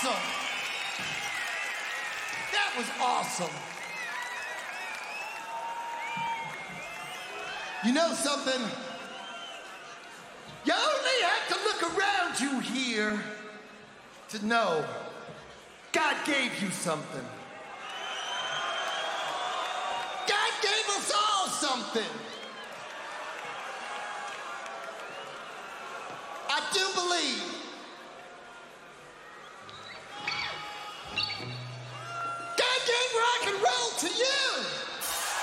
awesome. That was awesome. You know something? You only have to look around you here to know God gave you something. God gave us all something.